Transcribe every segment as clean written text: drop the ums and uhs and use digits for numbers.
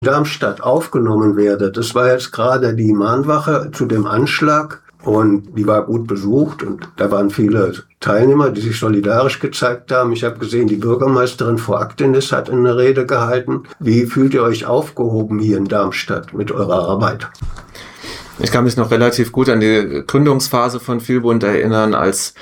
Darmstadt aufgenommen werde. Das war jetzt gerade die Mahnwache zu dem Anschlag und die war gut besucht und da waren viele Teilnehmer, die sich solidarisch gezeigt haben. Ich habe gesehen, die Bürgermeisterin vor Aktinis hat eine Rede gehalten. Wie fühlt ihr euch aufgehoben hier in Darmstadt mit eurer Arbeit? Ich kann mich noch relativ gut an die Gründungsphase von Vielbund erinnern, als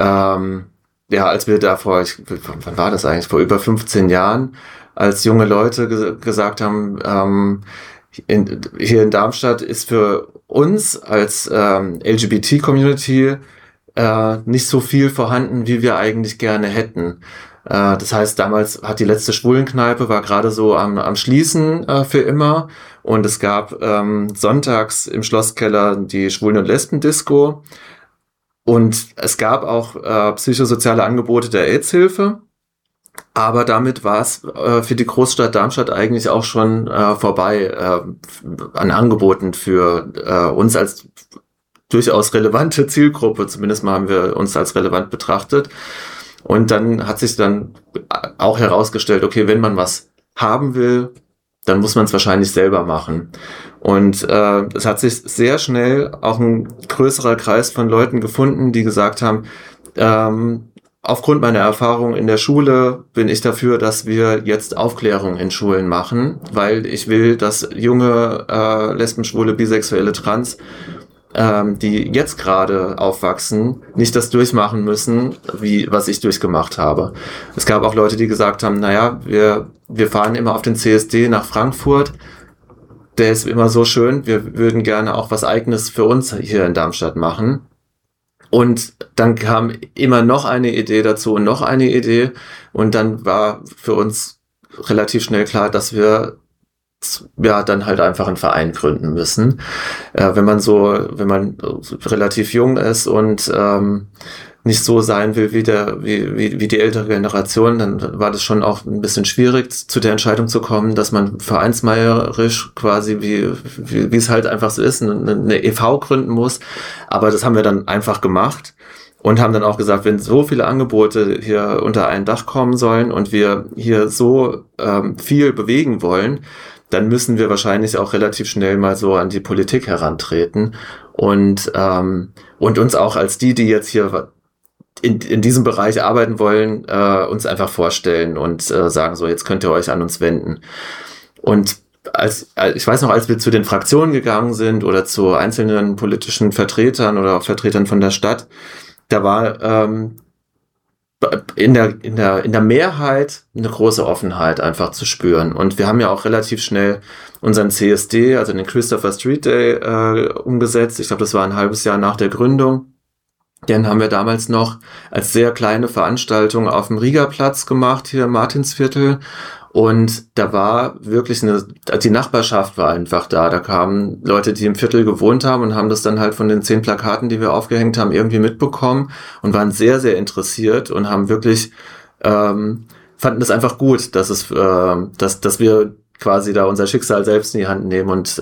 wir da wann war das eigentlich? Vor über 15 Jahren, als junge Leute gesagt haben, hier in Darmstadt ist für uns als LGBT-Community nicht so viel vorhanden, wie wir eigentlich gerne hätten. Das heißt, damals hat die letzte Schwulenkneipe, war gerade so am Schließen für immer. Und es gab sonntags im Schlosskeller die Schwulen- und Lesben-Disco. Und es gab auch psychosoziale Angebote der AIDS-Hilfe. Aber damit war es für die Großstadt Darmstadt eigentlich auch schon vorbei an Angeboten für uns als durchaus relevante Zielgruppe. Zumindest mal haben wir uns als relevant betrachtet. Und dann hat sich dann auch herausgestellt, okay, wenn man was haben will, dann muss man es wahrscheinlich selber machen. Und es hat sich sehr schnell auch ein größerer Kreis von Leuten gefunden, die gesagt haben, aufgrund meiner Erfahrung in der Schule bin ich dafür, dass wir jetzt Aufklärung in Schulen machen, weil ich will, dass junge Lesben, Schwule, Bisexuelle, Trans, die jetzt gerade aufwachsen, nicht das durchmachen müssen, was ich durchgemacht habe. Es gab auch Leute, die gesagt haben, naja, wir fahren immer auf den CSD nach Frankfurt, der ist immer so schön, wir würden gerne auch was Eigenes für uns hier in Darmstadt machen. Und dann kam immer noch eine Idee dazu und noch eine Idee. Und dann war für uns relativ schnell klar, dass wir dann halt einfach einen Verein gründen müssen. Wenn man relativ jung ist und nicht so sein will wie die ältere Generation, dann war das schon auch ein bisschen schwierig, zu der Entscheidung zu kommen, dass man vereinsmeierisch quasi, wie es halt einfach so ist, eine e.V. gründen muss. Aber das haben wir dann einfach gemacht und haben dann auch gesagt, wenn so viele Angebote hier unter ein Dach kommen sollen und wir hier so viel bewegen wollen, dann müssen wir wahrscheinlich auch relativ schnell mal so an die Politik herantreten und uns auch als die jetzt hier in diesem Bereich arbeiten wollen, uns einfach vorstellen und sagen, so, jetzt könnt ihr euch an uns wenden. Und ich weiß noch, als wir zu den Fraktionen gegangen sind oder zu einzelnen politischen Vertretern oder auch Vertretern von der Stadt, da war in der Mehrheit eine große Offenheit einfach zu spüren. Und wir haben ja auch relativ schnell unseren CSD, also den Christopher Street Day, umgesetzt. Ich glaube, das war ein halbes Jahr nach der Gründung. Den haben wir damals noch als sehr kleine Veranstaltung auf dem Riegerplatz gemacht, hier im Martinsviertel. Und da war wirklich die Nachbarschaft war einfach da. Da kamen Leute, die im Viertel gewohnt haben und haben das dann halt von den 10 Plakaten, die wir aufgehängt haben, irgendwie mitbekommen und waren sehr, sehr interessiert und haben wirklich, fanden das einfach gut, dass wir quasi da unser Schicksal selbst in die Hand nehmen und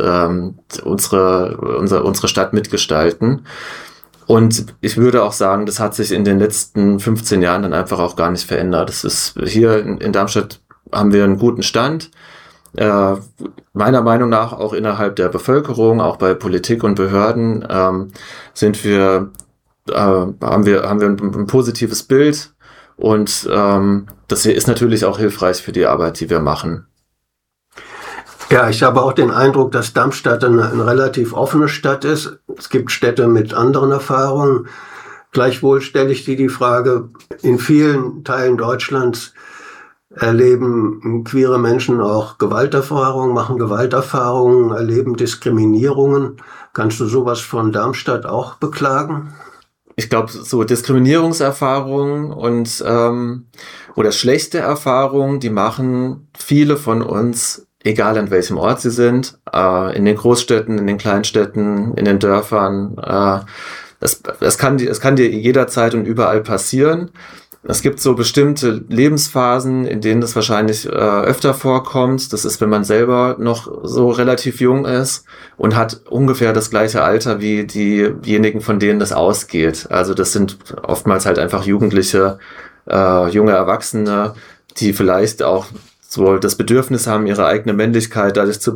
unsere Stadt mitgestalten. Und ich würde auch sagen, das hat sich in den letzten 15 Jahren dann einfach auch gar nicht verändert. Das ist hier in Darmstadt haben wir einen guten Stand. Meiner Meinung nach auch innerhalb der Bevölkerung, auch bei Politik und Behörden haben wir ein positives Bild und das hier ist natürlich auch hilfreich für die Arbeit, die wir machen. Ja, ich habe auch den Eindruck, dass Darmstadt eine relativ offene Stadt ist. Es gibt Städte mit anderen Erfahrungen. Gleichwohl stelle ich dir die Frage, in vielen Teilen Deutschlands erleben queere Menschen auch Gewalterfahrungen, machen Gewalterfahrungen, erleben Diskriminierungen. Kannst du sowas von Darmstadt auch beklagen? Ich glaube, so Diskriminierungserfahrungen und oder schlechte Erfahrungen, die machen viele von uns, egal an welchem Ort sie sind, in den Großstädten, in den Kleinstädten, in den Dörfern. Es kann dir jederzeit und überall passieren. Es gibt so bestimmte Lebensphasen, in denen das wahrscheinlich öfter vorkommt. Das ist, wenn man selber noch so relativ jung ist und hat ungefähr das gleiche Alter wie diejenigen, von denen das ausgeht. Also das sind oftmals halt einfach Jugendliche, junge Erwachsene, die vielleicht auch so das Bedürfnis haben, ihre eigene Männlichkeit dadurch zu